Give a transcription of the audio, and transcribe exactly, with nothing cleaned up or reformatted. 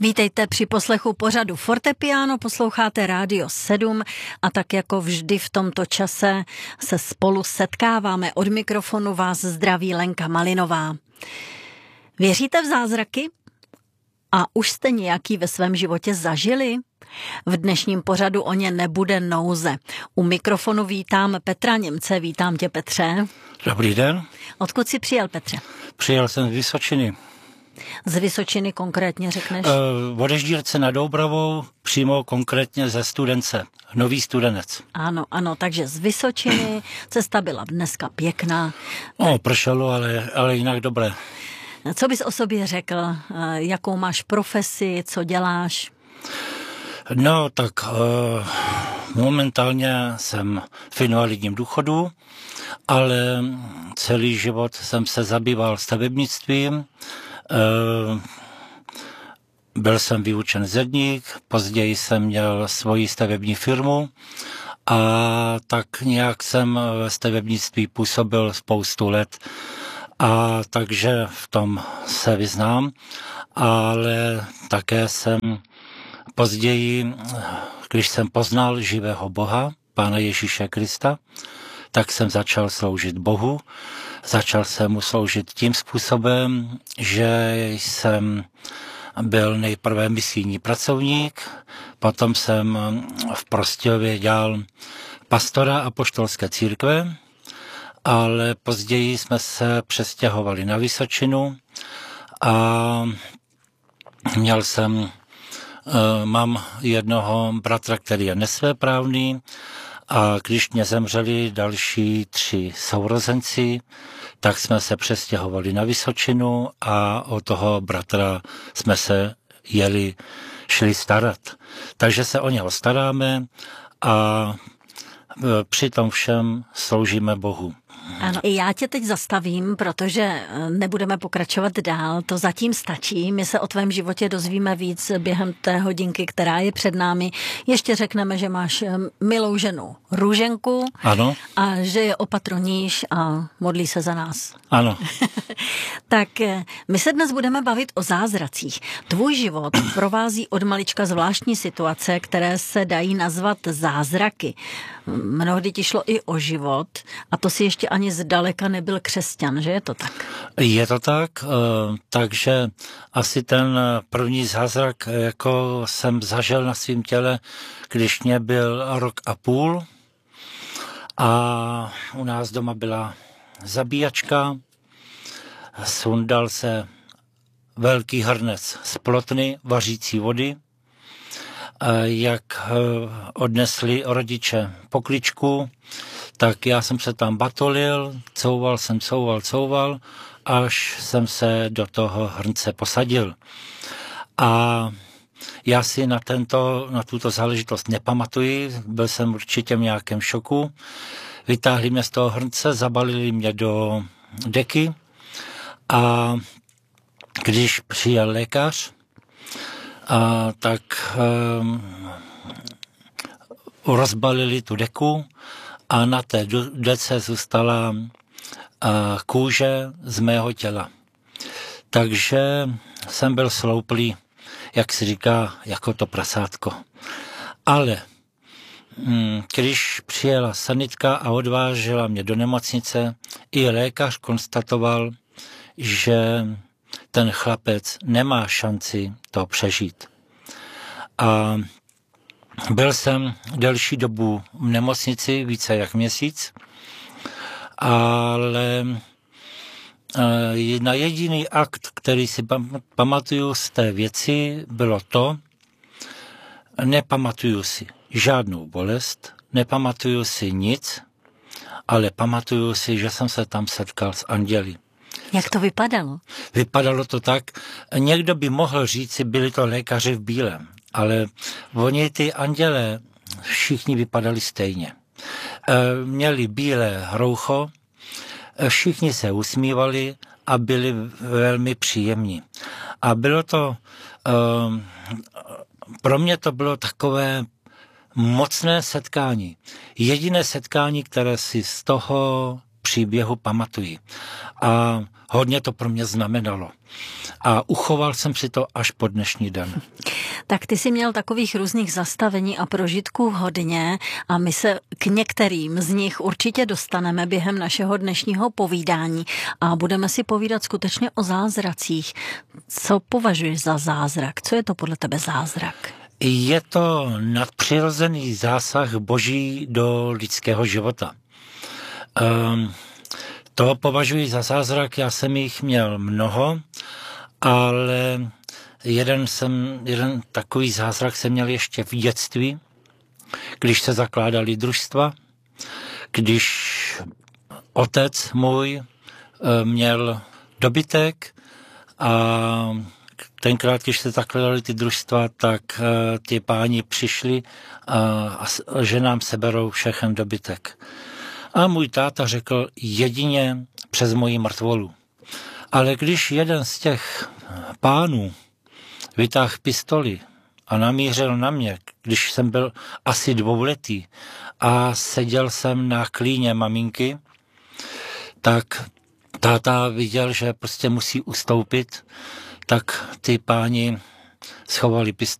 Vítejte při poslechu pořadu Fortepiano, posloucháte Rádio sedm a tak jako vždy v tomto čase se spolu setkáváme. Od mikrofonu vás zdraví Lenka Malinová. Věříte v zázraky? A už jste nějaký ve svém životě zažili? V dnešním pořadu o ně nebude nouze. U mikrofonu vítám Petra Němce. Vítám tě, Petře. Dobrý den. Odkud jsi přijel, Petře? Přijel jsem z Vysočiny. Z Vysočiny konkrétně řekneš? Uh, od Ježdírce nad Doubravou, přímo konkrétně ze Studence. Nový Studenec. Ano, ano, takže z Vysočiny. Cesta byla dneska pěkná. No, pršelo, ale, ale jinak dobré. Co bys o sobě řekl? Jakou máš profesi? Co děláš? No, tak uh, momentálně jsem v invalidním důchodu, ale celý život jsem se zabýval stavebnictvím. Uh, byl jsem vyučen zedník, později jsem měl svoji stavební firmu a tak nějak jsem ve stavebnictví působil spoustu let. A takže v tom se vyznám, ale také jsem později, když jsem poznal živého Boha, Pána Ježíše Krista, tak jsem začal sloužit Bohu. Začal jsem mu sloužit tím způsobem, že jsem byl nejprve misijní pracovník, potom jsem v Prostějově dělal pastora apoštolské církve, ale později jsme se přestěhovali na Vysočinu a měl jsem, mám jednoho bratra, který je nesvéprávný, a když mě zemřeli další tři sourozenci, tak jsme se přestěhovali na Vysočinu a o toho bratra jsme se jeli, šli starat. Takže se o něho staráme a při tom všem sloužíme Bohu. Ano, i já tě teď zastavím, protože nebudeme pokračovat dál, to zatím stačí. My se o tvém životě dozvíme víc během té hodinky, která je před námi. Ještě řekneme, že máš milou ženu Růženku. Ano. A že je opatroníš a modlí se za nás. Ano. Tak my se dnes budeme bavit o zázracích. Tvůj život provází od malička zvláštní situace, které se dají nazvat zázraky. Mnohdy ti šlo i o život a to si ještě ani zdaleka nebyl křesťan, že je to tak? Je to tak, takže asi ten první zázrak, jako jsem zažil na svém těle, když mě byl rok a půl a u nás doma byla zabíjačka, sundal se velký hrnec z plotny vařící vody, jak odnesli rodiče pokličku, tak já jsem se tam batolil, couval jsem, couval, couval, až jsem se do toho hrnce posadil. A já si na, tento, na tuto záležitost nepamatuji, byl jsem určitě v nějakém šoku. Vytáhli mě z toho hrnce, zabalili mě do deky a když přijel lékař, a tak um, rozbalili tu deku a na té dece zůstala uh, kůže z mého těla. Takže jsem byl slouplý, jak se říká, jako to prasátko. Ale um, když přijela sanitka a odvážela mě do nemocnice, i lékař konstatoval, že ten chlapec nemá šanci to přežít. A byl jsem delší dobu v nemocnici, více jak měsíc, ale na jediný akt, který si pamatuju z té věci, bylo to, nepamatuju si žádnou bolest, nepamatuju si nic, ale pamatuju si, že jsem se tam setkal s anděli. Jak to vypadalo? Vypadalo to tak, někdo by mohl říct, byli to lékaři v bílém, ale oni ty andělé všichni vypadali stejně. E, měli bílé roucho, všichni se usmívali a byli velmi příjemní. A bylo to, e, pro mě to bylo takové mocné setkání. Jediné setkání, které si z toho příběhu pamatuji. A hodně to pro mě znamenalo. A uchoval jsem si to až po dnešní den. Tak ty jsi měl takových různých zastavení a prožitků hodně a my se k některým z nich určitě dostaneme během našeho dnešního povídání a budeme si povídat skutečně o zázracích. Co považuješ za zázrak? Co je to podle tebe zázrak? Je to nadpřirozený zásah Boží do lidského života. Um, to považuji za zázrak, já jsem jich měl mnoho, ale jeden, jsem, jeden takový zázrak jsem měl ještě v dětství, když se zakládaly družstva, když otec můj měl dobytek a tenkrát, když se zakládaly ty družstva, tak ty páni přišli a, a že nám seberou všechen dobytek. A můj táta řekl jedině přes moji mrtvolu. Ale když jeden z těch pánů vytáhl pistoli a namířil na mě, když jsem byl asi dvouletý a seděl jsem na klíně maminky, tak táta viděl, že prostě musí ustoupit, tak ty páni schovali